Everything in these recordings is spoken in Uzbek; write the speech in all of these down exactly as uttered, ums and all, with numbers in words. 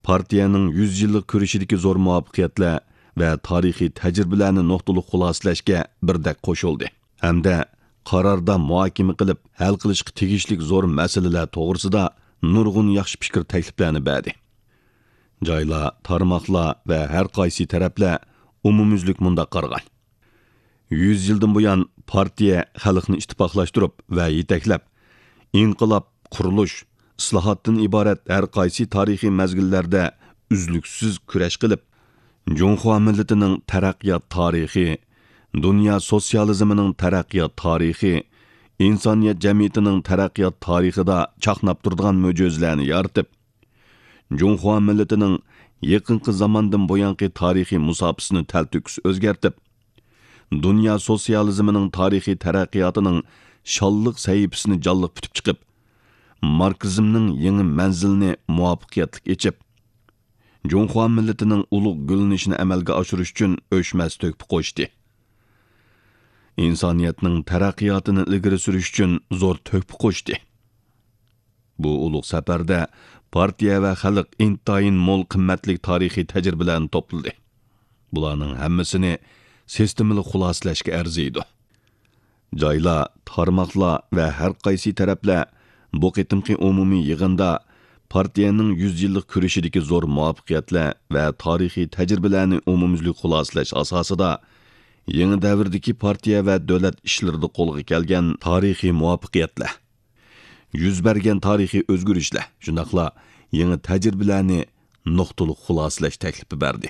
partiyaning yuz yillik kurashidagi zo'r muvaffaqiyatlar va tarixiy tajribalarni nuqtali xulosalashga birdek qo'shildi. Hamda qarorda muhokama qilib, hal qilishga tegishli zo'r masalalar to'g'risida nurg'un yaxshi fikr takliflarni berdi. Joylar, tarmoqlar va har qaysi taraflar umumyuzlik mundaq qaragan. yuz yildan buyon partiya xalqni ittifoqlashtirib va yetaklab, inqilob, qurilish, islohotdan iborat har qaysi tarixiy mazgillarda uzluksiz kurash qilib, Junxo millatining taraqqiyot tarixi, dunyo sotsializmining taraqqiyot tarixi, insoniyat jamiyatining taraqqiyot tarixida chaqnab turadigan mo'jizalarni yaratib, Junxo millatining yaqinqi zamondan buyangi tarixiy musofasini taltukis o'zgartib, dunyo sotsializmining tarixiy taraqqiyotining sholliq sahifasini jonliq putib chiqib, marksizmning yangi manzilini muvaffaqiyatli echib, Junxo millatining ulug' gullanishini amalga oshirish uchun o'chmas to'kib qo'shdi. İnsoniyatning taraqqiyotini ilgari surish uchun zo'r to'kib qo'shdi. Bu ulug' safarda partiya va xalq intayin mo'l qimmatli tarixiy tajribalarni to'pladi. Bularning hammasini sistemli xulosalashga arziydi. Joylar, tarmoqlar va har qaysi taraflar bu qitimqi umumiy yig'inda partiyaning yuz yillik kurashidagi zo'r muvaffaqiyatlar va tarixiy tajribalarni umumyuzlik xulosalash asosida yangi davrdagi partiya va davlat ishlarida qo'lga kelgan tarixiy muvaffaqiyatlar, yuz bergan tarixiy o'zgarishlar, shundaqla yangi tajribalarni nuqtali xulosalash taklifi berdi.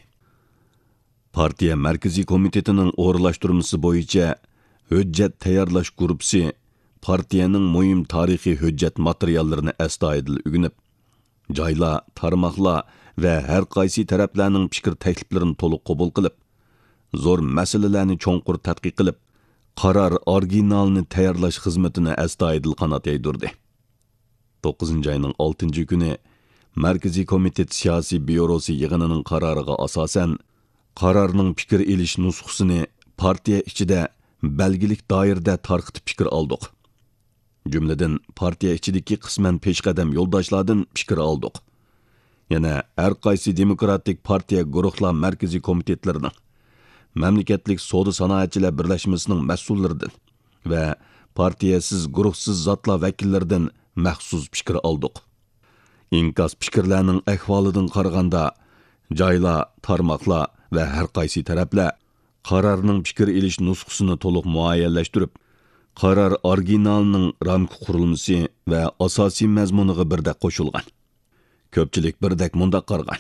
Partiya Markaziy komitetining o'rinlashtirmasi bo'yicha hujjat tayyorlash guruhi partiyaning muhim tarixiy hujjat materiallarini astoydil o'rganib, joylar, tarmoqlar va har qaysi taraflarning fikr takliflarini to'liq qabul qilib, zo'r masalalarni cho'nqur tadqiq qilib, qaror originalini tayyorlash xizmatini astoydil qanot yaydirdi. to'qqizinchi oyning oltinchi kuni Markaziy komitet siyosiy byurosi yig'inining qaroriga asosan qarorning fikr elish nusxasini partiya ichida belgilik doirada tarqitib fikr oldik. Jumladan partiya ichidagi qisman peshqadam yo'ldoshlardan fikr oldik. Yana har qaysi demokratik partiya guruhlar markaziy komitetlarining, mamlakatlik savdo sanoatchilar birlashmasining mas'ullaridan va partiyasiz guruhsiz zotlar vakillaridan maxsus fikr oldik. Inkas fikrlarning ahvolidan qaraganda joylar, tarmoqlar va har qaysi taraflar qarorning fikr elish nusxasini to'liq muayyanlashtirib, qaror originalining ramka qurilmasi va asosiy mazmuniga birdek qo'shilgan. Ko'pchilik birdek mundaq qaragan.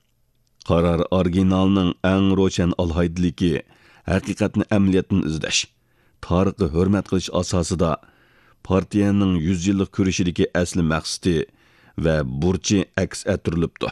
Qaror originalining eng ro'shan alhaydligi haqiqatni amaliyotdan izlash, tarixni hurmat qilish asosida partiyaning yuz yillik kurashidagi asli maqsadi va burchi aks ettirilibdi.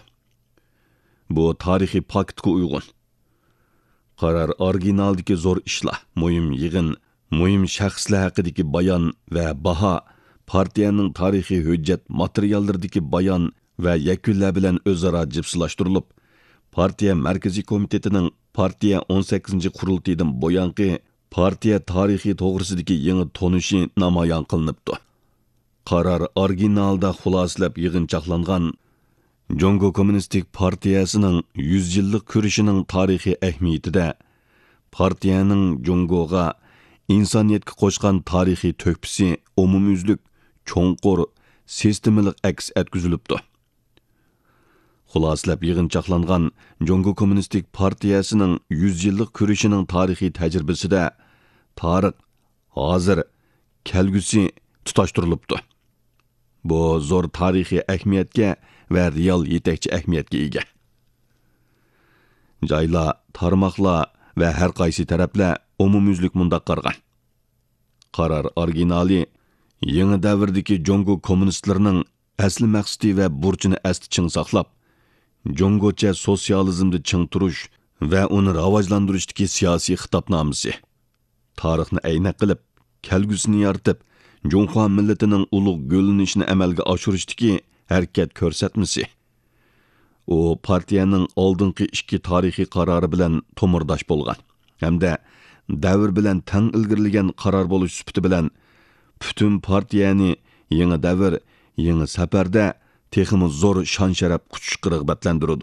Bu tarixiy paktga uyg'un. Qaror originaldagi zo'r ishlar, muhim yig'in, muhim shaxslar haqidagi bayon va baho, partiyaning tarixiy hujjat materiallaridagi bayon va yakunlar bilan o'zaro jipslashtirilib, partiya markaziy komitetining partiya o'n sakkizinchi qurultaydan buyangi partiya tarixi to'g'risidagi yangi tonishi namoyon qilinibdi. Qaror originalda xulosalab yig'inchoqlangan Jungo Kommunistik partiyasining yuz yillik kurishining tarixiy ahamiyatida partiyaning Jungoga insoniyatga qo'shgan tarixiy to'kpisi umumyuzlik, cho'nqur, sistemalik aks etkizilibdi. Xulosalab yig'inchoqlangan Jungo Kommunistik partiyasining yuz yillik kurishining tarixiy tajribasida tarix, hozir, kelgusi tutashtirilibdi. Bu zo'r tarixiy ahamiyatga va real yetakchi ahamiyatga ega. Joylar, tarmoqlar va har qaysi taraflar umumyuzlik mundaq qaragan. Qaror originali yangi davrdagi Jungo kommunistlarining asli maqsadi va burchini asti ching saqlab, Jungocha sotsializmda ching turish va uni rivojlantirishdagi siyosiy xitobnomasi, tarixni ayna qilib, kelgusini yaratib, Junxo millatining ulug' gullanishini amalga oshirishdagi harakat ko'rsatmasi. U partiyaning oldingi ikki tarixiy qarori bilan to'mirdosh bo'lgan hamda davr bilan tang ilgirlagan qaror bo'lish sifati bilan butun partiyani yangi davr, yangi safarda texmi zo'r shon sharaf quchish rag'batlantiradi.